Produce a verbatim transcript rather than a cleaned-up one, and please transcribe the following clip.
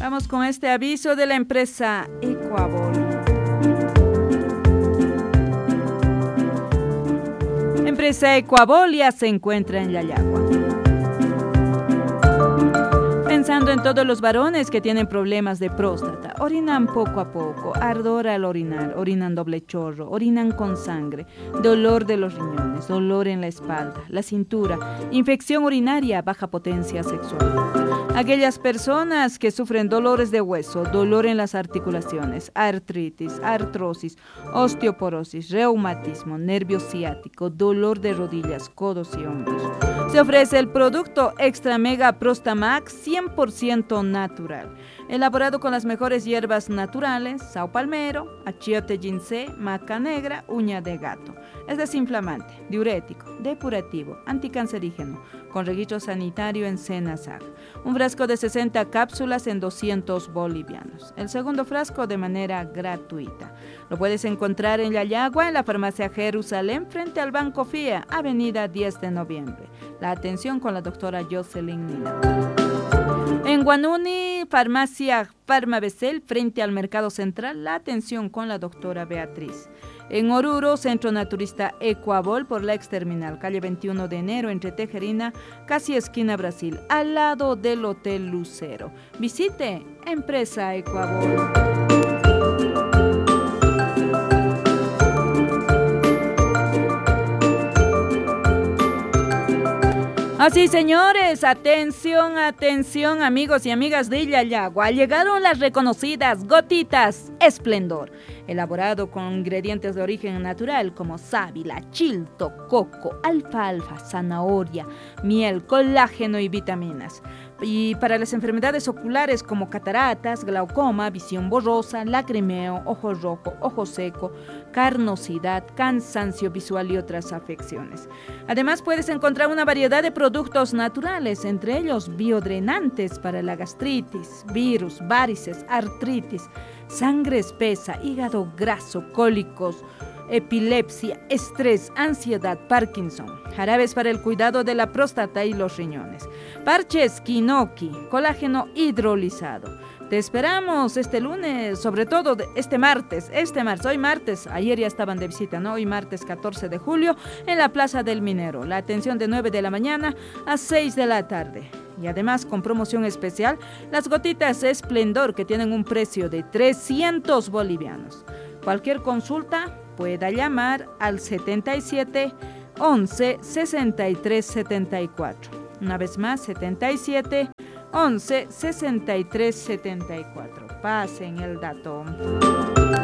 Vamos con este aviso de la empresa Ecuabol. Empresa Ecuabol ya se encuentra en Yayagua. Pensando en todos los varones que tienen problemas de próstata, orinan poco a poco, ardor al orinar, orinan doble chorro, orinan con sangre, dolor de los riñones, dolor en la espalda, la cintura, infección urinaria, baja potencia sexual. Aquellas personas que sufren dolores de hueso, dolor en las articulaciones, artritis, artrosis, osteoporosis, reumatismo, nervio ciático, dolor de rodillas, codos y hombros. Se ofrece el producto Extra Mega Prostamax cien por ciento natural, elaborado con las mejores hierbas naturales, sao palmero, achiote ginseng, maca negra, uña de gato. Es desinflamante, diurético, depurativo, anticancerígeno, con registro sanitario en Senasag. Un frasco de sesenta cápsulas en doscientos bolivianos. El segundo frasco de manera gratuita. Lo puedes encontrar en Yayagua, en la farmacia Jerusalén, frente al Banco F I A, avenida diez de noviembre. La atención con la doctora Jocelyn Nina. En Guanuni, farmacia Farmabecel, frente al Mercado Central, la atención con la doctora Beatriz. En Oruro, Centro Naturista Ecuabol, por la exterminal, calle veintiuno de enero, entre Tejerina, casi esquina Brasil, al lado del Hotel Lucero. Visite Empresa Ecuabol. Así, señores, atención, atención, amigos y amigas de Yayagua. Llegaron las reconocidas gotitas Esplendor, elaborado con ingredientes de origen natural como sábila, chilto, coco, alfalfa, zanahoria, miel, colágeno y vitaminas. Y para las enfermedades oculares como cataratas, glaucoma, visión borrosa, lacrimeo, ojo rojo, ojo seco, carnosidad, cansancio visual y otras afecciones. Además, puedes encontrar una variedad de productos naturales, entre ellos biodrenantes para la gastritis, virus, varices, artritis, sangre espesa, hígado graso, cólicos, epilepsia, estrés, ansiedad, Parkinson, jarabes para el cuidado de la próstata y los riñones, parches Kinoki, colágeno hidrolizado. Te esperamos este lunes, sobre todo este martes, este martes, hoy martes, ayer ya estaban de visita, ¿no? Hoy martes catorce de julio, en la Plaza del Minero. La atención de nueve de la mañana a seis de la tarde. Y además, con promoción especial, las gotitas Esplendor, que tienen un precio de trescientos bolivianos. Cualquier consulta, pueda llamar al setenta y siete, once, sesenta y tres, setenta y cuatro. Una vez más, setenta y siete, once, sesenta y tres, setenta y cuatro. Pasen el dato.